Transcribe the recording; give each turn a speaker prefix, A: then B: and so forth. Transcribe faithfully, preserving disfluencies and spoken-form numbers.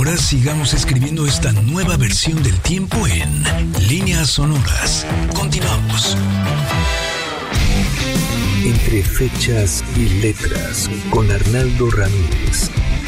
A: Ahora sigamos escribiendo esta nueva versión del tiempo en Líneas Sonoras. Continuamos.
B: Entre fechas y letras, con Arnaldo Ramírez.